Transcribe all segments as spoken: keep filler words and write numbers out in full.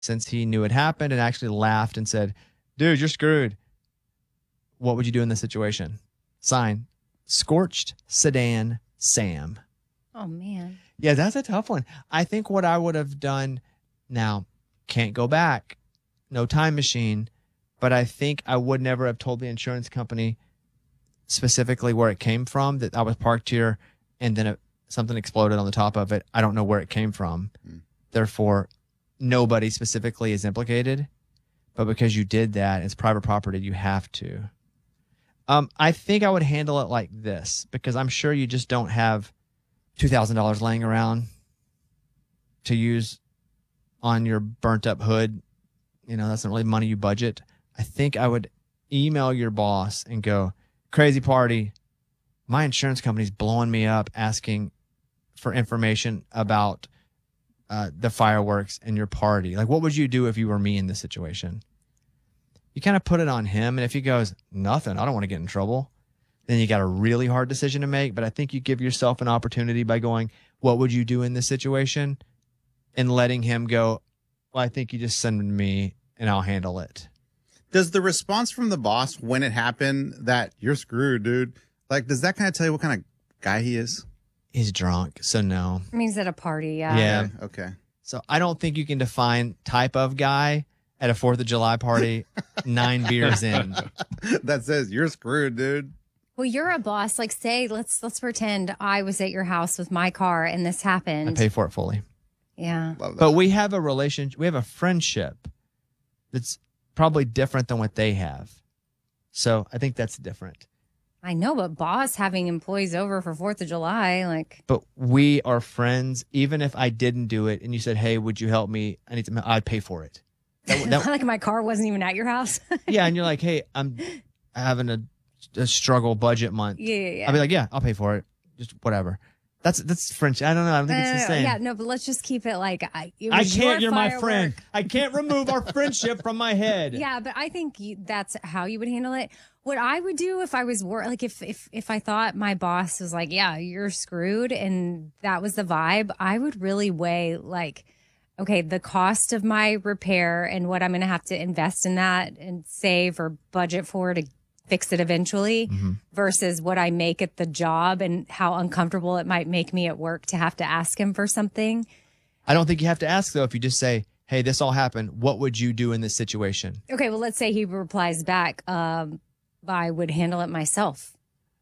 since he knew it happened and actually laughed and said, dude, you're screwed. What would you do in this situation? Sign, Scorched Sedan Sam. Oh, man. Yeah, that's a tough one. I think what I would have done now, can't go back, no time machine, but I think I would never have told the insurance company specifically where it came from, that I was parked here and then it, something exploded on the top of it. I don't know where it came from. Mm. Therefore, nobody specifically is implicated. But because you did that, it's private property, you have to. Um, I think I would handle it like this, because I'm sure you just don't have two thousand dollars laying around to use on your burnt up hood. You know, that's not really money you budget. I think I would email your boss and go, crazy party, my insurance company's blowing me up asking for information about uh, the fireworks and your party. Like, what would you do if you were me in this situation? You kind of put it on him. And if he goes, nothing, I don't want to get in trouble, then you got a really hard decision to make. But I think you give yourself an opportunity by going, what would you do in this situation? And letting him go, well, I think you just send me and I'll handle it. Does the response from the boss when it happened that you're screwed, dude, like, does that kind of tell you what kind of guy he is? He's drunk, so no. I mean, he's at a party, yeah. Yeah. Okay. So I don't think you can define type of guy at a fourth of July party nine beers in. That says you're screwed, dude. Well, you're a boss. Like, say, let's let's pretend I was at your house with my car and this happened. I pay for it fully. Yeah. Love that. But we have a relationship, we have a friendship that's probably different than what they have. So I think that's different. I know, but boss having employees over for fourth of July, like. But we are friends. Even if I didn't do it and you said, hey, would you help me? I need to, I'd pay for it. That, that, like my car wasn't even at your house. Yeah. And you're like, hey, I'm having a, a struggle budget month. Yeah, yeah, yeah. I'll be like, yeah, I'll pay for it. Just whatever. That's that's French. I don't know. I don't think it's the same. Yeah, no, but let's just keep it like I. It I was can't. your You're my firework. friend. I can't remove our friendship from my head. Yeah, but I think you, that's how you would handle it. What I would do if I was wor- like if if if I thought my boss was like, yeah, you're screwed, and that was the vibe, I would really weigh like, okay, the cost of my repair and what I'm going to have to invest in that and save or budget for to fix it eventually, mm-hmm. versus what I make at the job and how uncomfortable it might make me at work to have to ask him for something. I don't think you have to ask, though. If you just say, hey, this all happened, what would you do in this situation? Okay, well, let's say he replies back, um, I would handle it myself.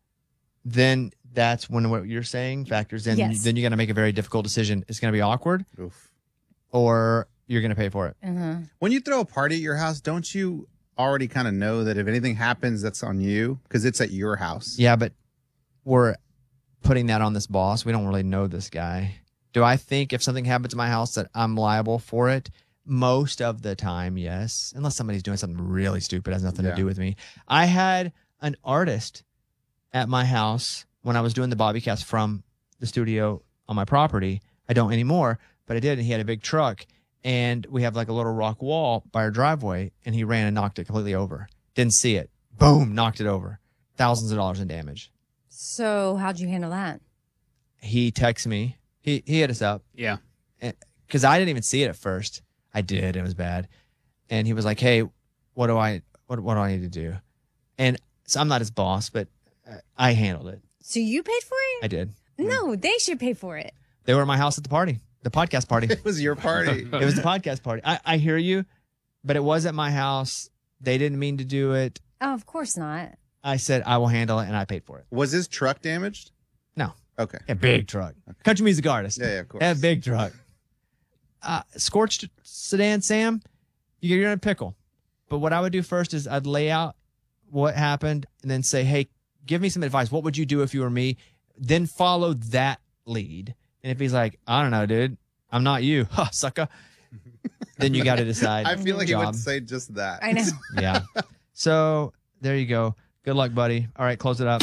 Then that's when what you're saying factors in. Yes. Then you got to make a very difficult decision. It's going to be awkward. Oof. Or you're going to pay for it. Uh-huh. When you throw a party at your house, don't you already kind of know that if anything happens, that's on you because it's at your house? Yeah, but we're putting that on this boss. We don't really know this guy. Do I think if something happens to my house that I'm liable for it? Most of the time, yes. Unless somebody's doing something really stupid, has nothing Yeah. to do with me. I had an artist at my house when I was doing the Bobbycast from the studio on my property. I don't anymore, but I did. And he had a big truck. And we have like a little rock wall by our driveway, and he ran and knocked it completely over. Didn't see it. Boom, knocked it over. Thousands of dollars in damage. So how'd you handle that? He texted me. He he hit us up. Yeah. Because I didn't even see it at first. I did. It was bad. And he was like, hey, what do I what what do I need to do? And so I'm not his boss, but I handled it. So you paid for it? I did. No, they should pay for it. They were at my house at the party. The podcast party. It was your party. It was the podcast party. I, I hear you, but it was at my house. They didn't mean to do it. Oh, of course not. I said, I will handle it, and I paid for it. Was his truck damaged? No. Okay. A big truck. Country music artist. Yeah, yeah, of course. A big truck. Uh, Scorched Sedan Sam, you're in a pickle. But what I would do first is I'd lay out what happened and then say, hey, give me some advice. What would you do if you were me? Then follow that lead. And if he's like, I don't know, dude, I'm not you, huh, sucker, then you got to decide. I feel like job. he would say just that. I know. Yeah. So there you go. Good luck, buddy. All right, close it up.